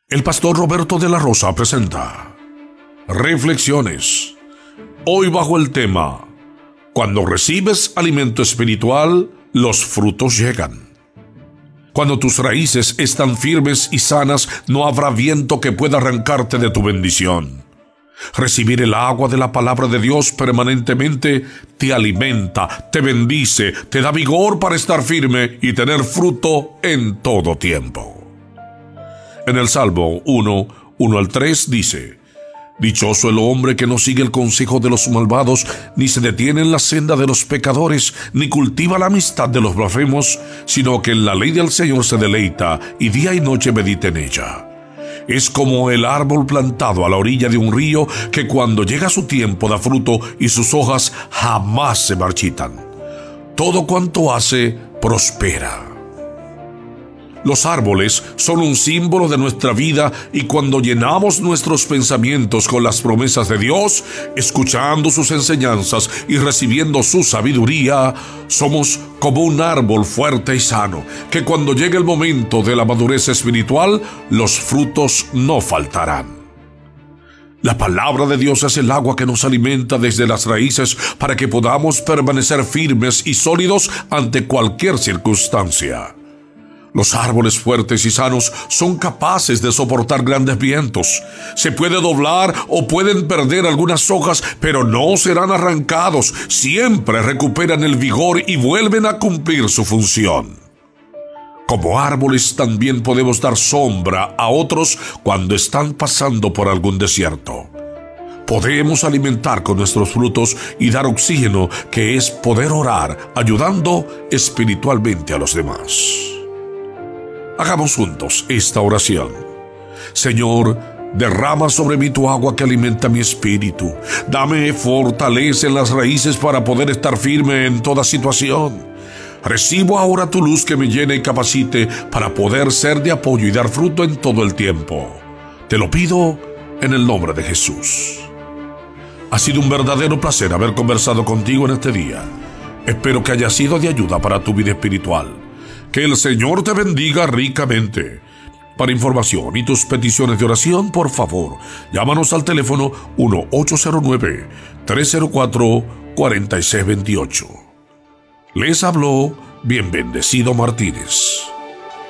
El pastor Roberto de la Rosa presenta Reflexiones. Hoy bajo el tema: cuando recibes alimento espiritual, los frutos llegan. Cuando tus raíces están firmes y sanas, no habrá viento que pueda arrancarte de tu bendición. Recibir el agua de la palabra de Dios permanentemente te alimenta, te bendice, te da vigor para estar firme y tener fruto en todo tiempo. En el Salmo 1:1-3 dice: Dichoso el hombre que no sigue el consejo de los malvados, ni se detiene en la senda de los pecadores, ni cultiva la amistad de los blasfemos, sino que en la ley del Señor se deleita, y día y noche medita en ella. Es como el árbol plantado a la orilla de un río, que cuando llega su tiempo da fruto, y sus hojas jamás se marchitan. Todo cuanto hace, prospera. Los árboles son un símbolo de nuestra vida, y cuando llenamos nuestros pensamientos con las promesas de Dios, escuchando sus enseñanzas y recibiendo su sabiduría, somos como un árbol fuerte y sano, que cuando llegue el momento de la madurez espiritual, los frutos no faltarán. La palabra de Dios es el agua que nos alimenta desde las raíces para que podamos permanecer firmes y sólidos ante cualquier circunstancia. Los árboles fuertes y sanos son capaces de soportar grandes vientos. Se puede doblar o pueden perder algunas hojas, pero no serán arrancados. Siempre recuperan el vigor y vuelven a cumplir su función. Como árboles también podemos dar sombra a otros cuando están pasando por algún desierto. Podemos alimentar con nuestros frutos y dar oxígeno, que es poder orar, ayudando espiritualmente a los demás. Hagamos juntos esta oración. Señor, derrama sobre mí tu agua que alimenta mi espíritu. Dame fortaleza en las raíces para poder estar firme en toda situación. Recibo ahora tu luz que me llene y capacite para poder ser de apoyo y dar fruto en todo el tiempo. Te lo pido en el nombre de Jesús. Ha sido un verdadero placer haber conversado contigo en este día. Espero que haya sido de ayuda para tu vida espiritual. Que el Señor te bendiga ricamente. Para información y tus peticiones de oración, por favor, llámanos al teléfono 1-809-304-4628. Les habló Bien Bendecido Martínez.